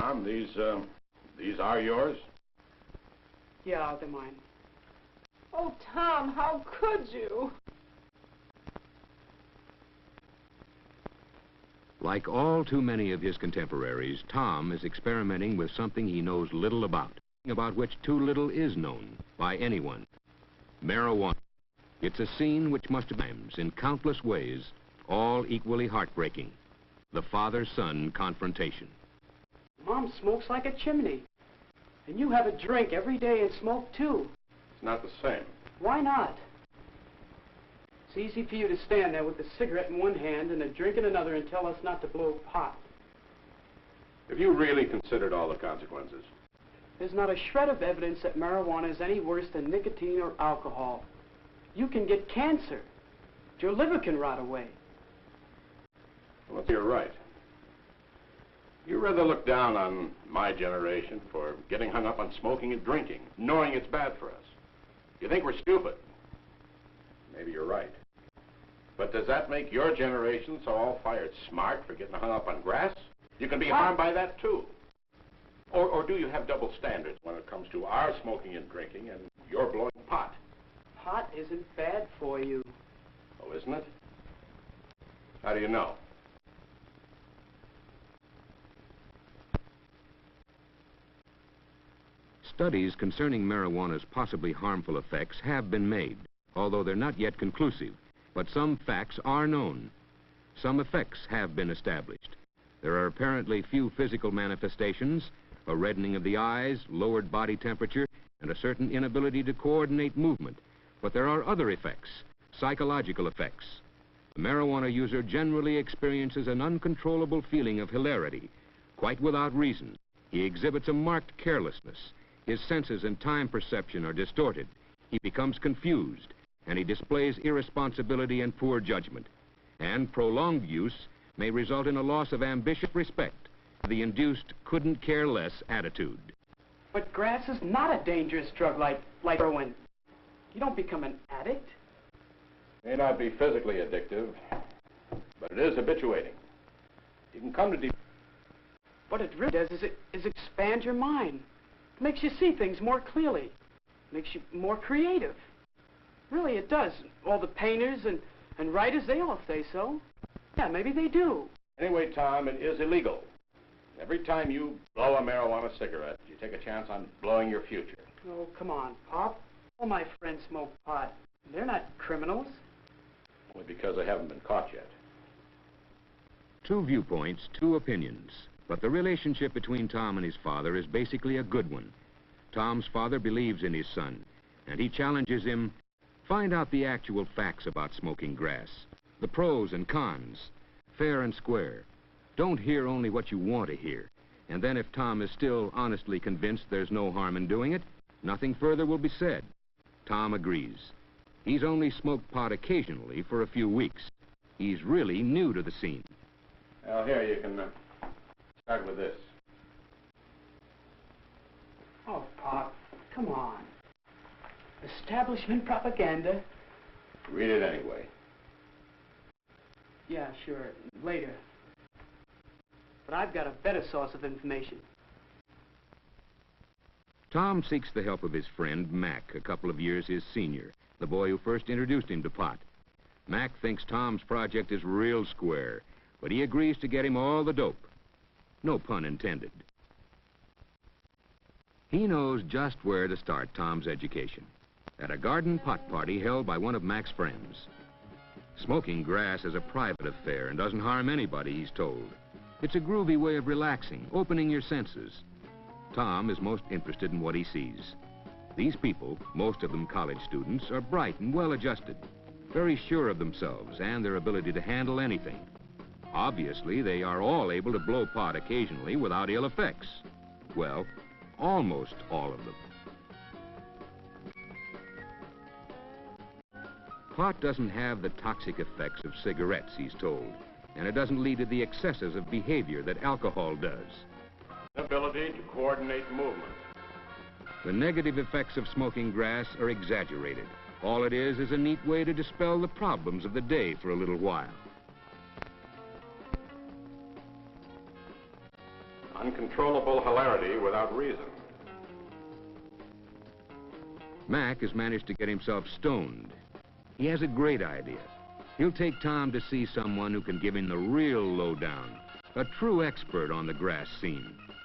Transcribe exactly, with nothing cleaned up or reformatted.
Tom, these, uh, these are yours? Yeah, they're mine. Oh, Tom, how could you? Like all too many of his contemporaries, Tom is experimenting with something he knows little about, about which too little is known by anyone. Marijuana. It's a scene which must have times, in countless ways, all equally heartbreaking. The father-son confrontation. Mom smokes like a chimney. And you have a drink every day and smoke too. It's not the same. Why not? It's easy for you to stand there with a cigarette in one hand and a drink in another and tell us not to blow pot. Have you really considered all the consequences? There's not a shred of evidence that marijuana is any worse than nicotine or alcohol. You can get cancer. Your liver can rot away. Well, you're right. You rather look down on my generation for getting hung up on smoking and drinking, knowing it's bad for us. You think we're stupid. Maybe you're right. But does that make your generation so all-fired smart for getting hung up on grass? You can be harmed by that, too. Or, or do you have double standards when it comes to our smoking and drinking and your blowing pot? Pot isn't bad for you. Oh, isn't it? How do you know? Studies concerning marijuana's possibly harmful effects have been made, although they're not yet conclusive. But some facts are known. Some effects have been established. There are apparently few physical manifestations, a reddening of the eyes, lowered body temperature, and a certain inability to coordinate movement. But there are other effects, psychological effects. The marijuana user generally experiences an uncontrollable feeling of hilarity, quite without reason. He exhibits a marked carelessness. His senses and time perception are distorted. He becomes confused, and he displays irresponsibility and poor judgment. And prolonged use may result in a loss of ambitious respect, the induced couldn't care less attitude. But grass is not a dangerous drug like, like heroin. You don't become an addict. May not be physically addictive, but it is habituating. You can come to deep... What it really does is, it, is expand your mind. It makes you see things more clearly. It makes you more creative. Really, it does. All the painters and, and writers, they all say so. Yeah, maybe they do. Anyway, Tom, it is illegal. Every time you blow a marijuana cigarette, you take a chance on blowing your future. Oh, come on, Pop. All my friends smoke pot. They're not criminals. Only because they haven't been caught yet. Two viewpoints, two opinions. But the relationship between Tom and his father is basically a good one. Tom's father believes in his son, and he challenges him, find out the actual facts about smoking grass, the pros and cons, fair and square. Don't hear only what you want to hear. And then if Tom is still honestly convinced there's no harm in doing it, nothing further will be said. Tom agrees. He's only smoked pot occasionally for a few weeks. He's really new to the scene. Well, here, you can uh, start with this. Oh, Pop, come on. Establishment propaganda. Read it anyway. Yeah, sure, later. But I've got a better source of information. Tom seeks the help of his friend, Mac, a couple of years his senior, the boy who first introduced him to pot. Mac thinks Tom's project is real square, but he agrees to get him all the dope. No pun intended. He knows just where to start Tom's education. At a garden pot party held by one of Mac's friends. Smoking grass is a private affair and doesn't harm anybody, he's told. It's a groovy way of relaxing, opening your senses. Tom is most interested in what he sees. These people, most of them college students, are bright and well-adjusted, very sure of themselves and their ability to handle anything. Obviously, they are all able to blow pot occasionally without ill effects. Well, almost all of them. Pot doesn't have the toxic effects of cigarettes, he's told, and it doesn't lead to the excesses of behavior that alcohol does. Ability to coordinate movement. The negative effects of smoking grass are exaggerated. All it is is a neat way to dispel the problems of the day for a little while. Uncontrollable hilarity without reason. Mac has managed to get himself stoned. He has a great idea. He'll take Tom to see someone who can give him the real lowdown, a true expert on the grass scene.